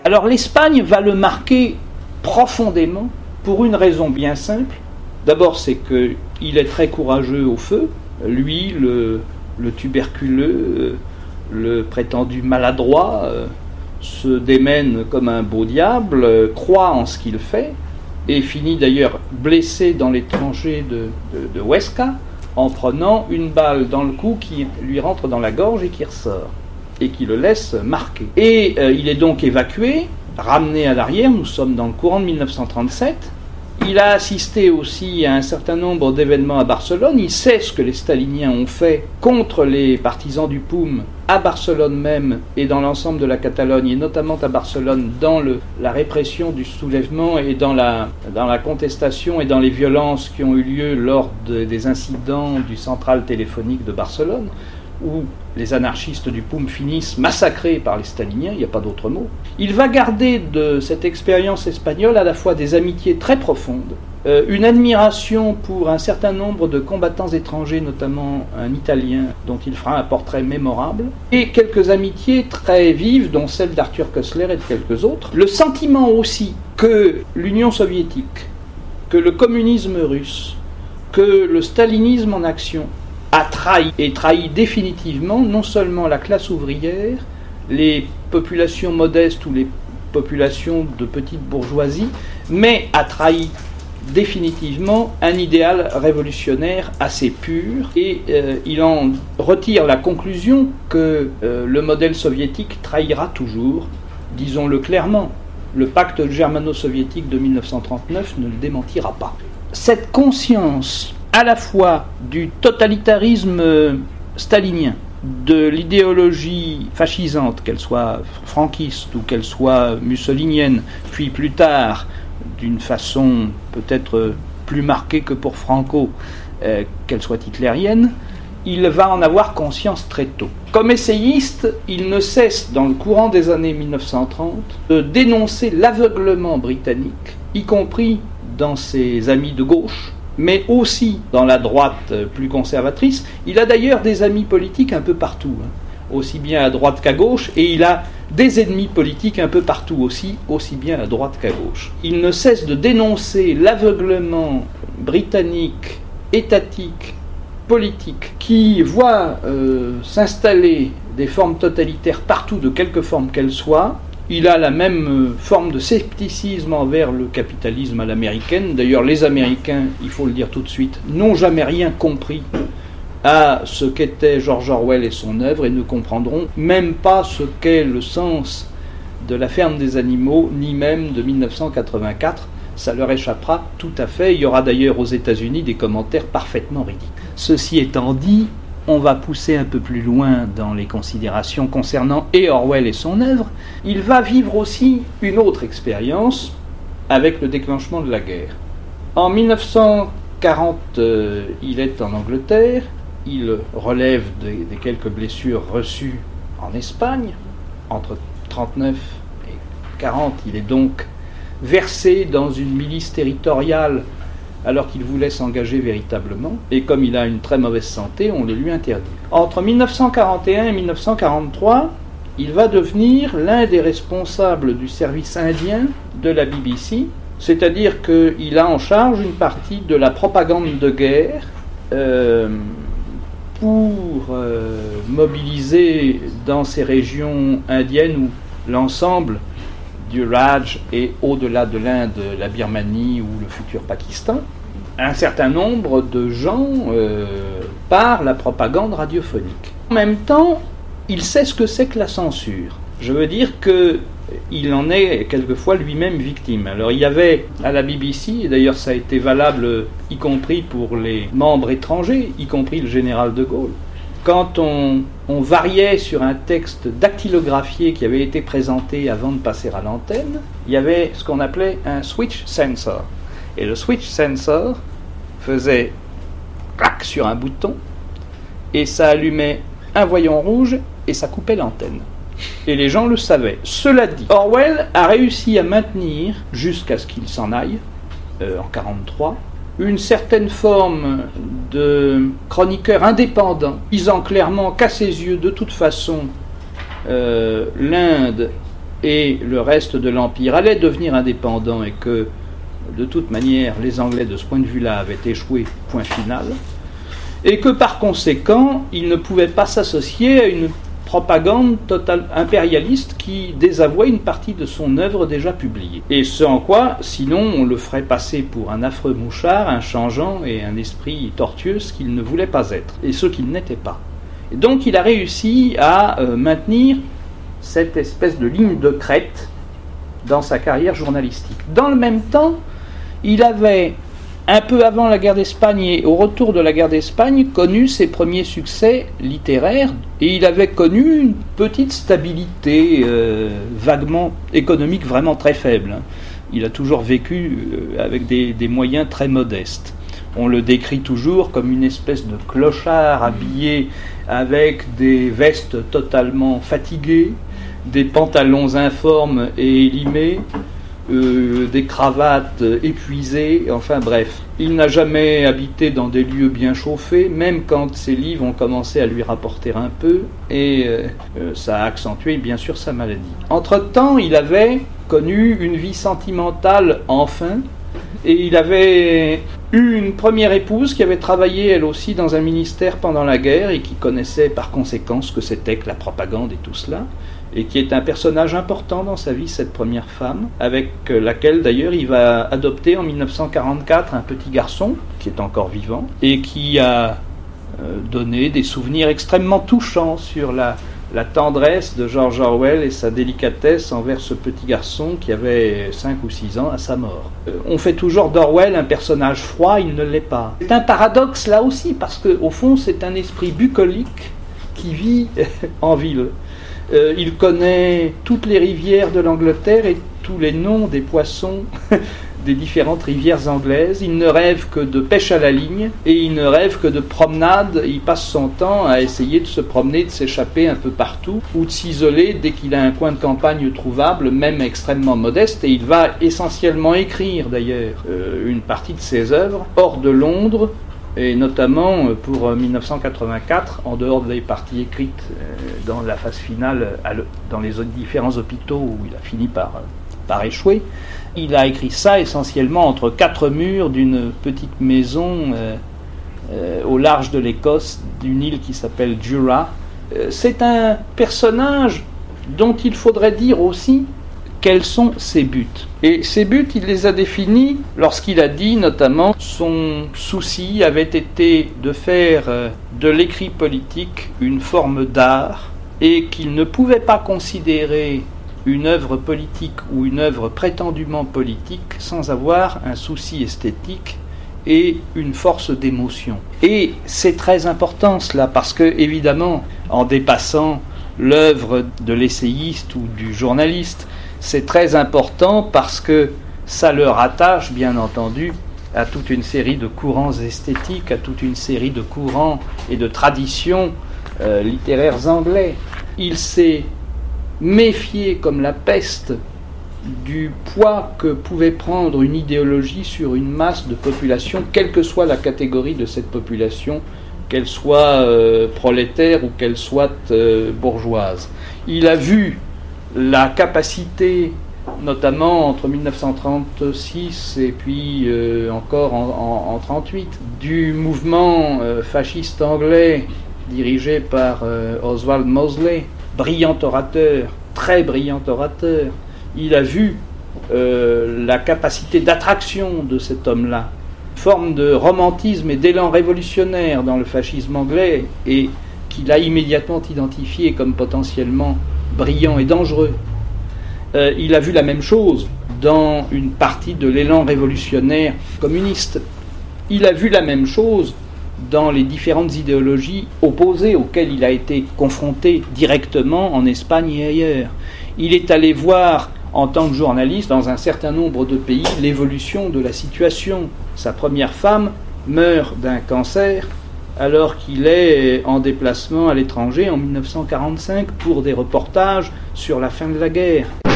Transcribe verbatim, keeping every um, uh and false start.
Alors l'Espagne va le marquer profondément pour une raison bien simple. D'abord, c'est qu'il est très courageux au feu. Lui, le, le tuberculeux, le prétendu maladroit, euh, se démène comme un beau diable, euh, croit en ce qu'il fait, et finit d'ailleurs blessé dans les tranchées de, de, de Huesca, en prenant une balle dans le cou qui lui rentre dans la gorge et qui ressort, et qui le laisse marquer. Et euh, il est donc évacué, ramené à l'arrière, nous sommes dans le courant de mille neuf cent trente-sept. Il a assisté aussi à un certain nombre d'événements à Barcelone. Il sait ce que les staliniens ont fait contre les partisans du P O U M à Barcelone même et dans l'ensemble de la Catalogne, et notamment à Barcelone dans le, la répression du soulèvement et dans la, dans la contestation et dans les violences qui ont eu lieu lors de, des incidents du central téléphonique de Barcelone, où les anarchistes du P O U M finissent massacrés par les staliniens, il n'y a pas d'autre mot. Il va garder de cette expérience espagnole à la fois des amitiés très profondes, euh, une admiration pour un certain nombre de combattants étrangers, notamment un Italien dont il fera un portrait mémorable, et quelques amitiés très vives, dont celle d'Arthur Koestler et de quelques autres. Le sentiment aussi que l'Union soviétique, que le communisme russe, que le stalinisme en action a trahi, et trahi définitivement non seulement la classe ouvrière, les populations modestes ou les populations de petite bourgeoisie, mais a trahi définitivement un idéal révolutionnaire assez pur, et euh, il en retire la conclusion que euh, le modèle soviétique trahira toujours, disons-le clairement. Le pacte germano-soviétique de mille neuf cent trente-neuf ne le démentira pas. Cette conscience à la fois du totalitarisme stalinien, de l'idéologie fascisante, qu'elle soit franquiste ou qu'elle soit mussolinienne, puis plus tard, d'une façon peut-être plus marquée que pour Franco, euh, qu'elle soit hitlérienne, il va en avoir conscience très tôt. Comme essayiste, il ne cesse, dans le courant des années mille neuf cent trente, de dénoncer l'aveuglement britannique, y compris dans ses amis de gauche, mais aussi dans la droite plus conservatrice. Il a d'ailleurs des amis politiques un peu partout, hein, aussi bien à droite qu'à gauche, et il a des ennemis politiques un peu partout aussi, aussi bien à droite qu'à gauche. Il ne cesse de dénoncer l'aveuglement britannique, étatique, politique, qui voit euh, s'installer des formes totalitaires partout, de quelque forme qu'elles soient. Il a la même forme de scepticisme envers le capitalisme à l'américaine. D'ailleurs, les Américains, il faut le dire tout de suite, n'ont jamais rien compris à ce qu'était George Orwell et son œuvre, et ne comprendront même pas ce qu'est le sens de La ferme des animaux, ni même de mille neuf cent quatre-vingt-quatre. Ça leur échappera tout à fait. Il y aura d'ailleurs aux États-Unis des commentaires parfaitement ridicules. Ceci étant dit, on va pousser un peu plus loin dans les considérations concernant et Orwell et son œuvre. Il va vivre aussi une autre expérience avec le déclenchement de la guerre. En mille neuf cent quarante, euh, il est en Angleterre, il relève des, des quelques blessures reçues en Espagne. Entre trente-neuf et quarante, il est donc versé dans une milice territoriale alors qu'il voulait s'engager véritablement, et comme il a une très mauvaise santé, on le lui interdit. Entre mille neuf cent quarante et un et mille neuf cent quarante-trois, il va devenir l'un des responsables du service indien de la B B C, c'est-à-dire qu'il a en charge une partie de la propagande de guerre euh, pour euh, mobiliser dans ces régions indiennes où l'ensemble du Raj et au-delà de l'Inde, la Birmanie ou le futur Pakistan, un certain nombre de gens euh, par la propagande radiophonique. En même temps, il sait ce que c'est que la censure. Je veux dire qu'il en est quelquefois lui-même victime. Alors il y avait à la B B C, et d'ailleurs ça a été valable y compris pour les membres étrangers, y compris le général de Gaulle, quand on, on variait sur un texte dactylographié qui avait été présenté avant de passer à l'antenne, il y avait ce qu'on appelait un switch sensor. Et le switch sensor faisait clac sur un bouton, et ça allumait un voyant rouge, et ça coupait l'antenne. Et les gens le savaient. Cela dit, Orwell a réussi à maintenir, jusqu'à ce qu'il s'en aille, euh, en quarante-trois, une certaine forme de chroniqueur indépendant, disant clairement qu'à ses yeux, de toute façon, euh, l'Inde et le reste de l'Empire allait devenir indépendant et que, de toute manière, les Anglais, de ce point de vue-là, avaient échoué, point final, et que, par conséquent, ils ne pouvaient pas s'associer à une propagande totale impérialiste qui désavouait une partie de son œuvre déjà publiée. Et ce en quoi, sinon, on le ferait passer pour un affreux mouchard, un changeant et un esprit tortueux, ce qu'il ne voulait pas être, et ce qu'il n'était pas. Et donc il a réussi à euh, maintenir cette espèce de ligne de crête dans sa carrière journalistique. Dans le même temps, il avait, un peu avant la guerre d'Espagne et au retour de la guerre d'Espagne, connu ses premiers succès littéraires, et il avait connu une petite stabilité euh, vaguement économique vraiment très faible. Il a toujours vécu euh, avec des, des moyens très modestes. On le décrit toujours comme une espèce de clochard habillé avec des vestes totalement fatiguées, des pantalons informes et élimés, euh, des cravates épuisées, enfin bref. Il n'a jamais habité dans des lieux bien chauffés, même quand ses livres ont commencé à lui rapporter un peu, et euh, ça a accentué bien sûr sa maladie. Entre-temps, il avait connu une vie sentimentale enfin, et il avait eu une première épouse qui avait travaillé elle aussi dans un ministère pendant la guerre et qui connaissait par conséquent ce que c'était que la propagande et tout cela, et qui est un personnage important dans sa vie, cette première femme, avec laquelle d'ailleurs il va adopter en mille neuf cent quarante-quatre un petit garçon qui est encore vivant et qui a euh, donné des souvenirs extrêmement touchants sur la la tendresse de George Orwell et sa délicatesse envers ce petit garçon qui avait cinq ou six ans à sa mort. Euh, on fait toujours d'Orwell un personnage froid, il ne l'est pas. C'est un paradoxe là aussi, parce qu'au fond c'est un esprit bucolique qui vit en ville. Euh, il connaît toutes les rivières de l'Angleterre et tous les noms des poissons des différentes rivières anglaises. Il ne rêve que de pêche à la ligne et il ne rêve que de promenade. Il passe son temps à essayer de se promener, de s'échapper un peu partout ou de s'isoler dès qu'il a un coin de campagne trouvable, même extrêmement modeste, et il va essentiellement écrire d'ailleurs euh, une partie de ses œuvres hors de Londres, et notamment pour mille neuf cent quatre-vingt-quatre, en dehors des parties écrites euh, dans la phase finale, dans les différents hôpitaux où il a fini par, par échouer. Il a écrit ça essentiellement entre quatre murs d'une petite maison euh, euh, au large de l'Écosse, d'une île qui s'appelle Jura. Euh, c'est un personnage dont il faudrait dire aussi quels sont ses buts. Et ses buts, il les a définis lorsqu'il a dit notamment son souci avait été de faire euh, de l'écrit politique une forme d'art et qu'il ne pouvait pas considérer une œuvre politique ou une œuvre prétendument politique sans avoir un souci esthétique et une force d'émotion. Et c'est très important cela, parce que évidemment, en dépassant l'œuvre de l'essayiste ou du journaliste, c'est très important parce que ça le rattache bien entendu à toute une série de courants esthétiques, à toute une série de courants et de traditions euh, littéraires anglais. Il s'est méfier comme la peste du poids que pouvait prendre une idéologie sur une masse de population, quelle que soit la catégorie de cette population, qu'elle soit euh, prolétaire ou qu'elle soit euh, bourgeoise. Il a vu la capacité, notamment entre mille neuf cent trente-six et puis euh, encore en, en, en mille neuf cent trente-huit, du mouvement euh, fasciste anglais dirigé par euh, Oswald Mosley, brillant orateur, très brillant orateur. Il a vu euh, la capacité d'attraction de cet homme-là, forme de romantisme et d'élan révolutionnaire dans le fascisme anglais, et qu'il a immédiatement identifié comme potentiellement brillant et dangereux. Euh, il a vu la même chose dans une partie de l'élan révolutionnaire communiste. Il a vu la même chose dans les différentes idéologies opposées auxquelles il a été confronté directement en Espagne et ailleurs. Il est allé voir, en tant que journaliste, dans un certain nombre de pays, l'évolution de la situation. Sa première femme meurt d'un cancer alors qu'il est en déplacement à l'étranger en mille neuf cent quarante-cinq pour des reportages sur la fin de la guerre.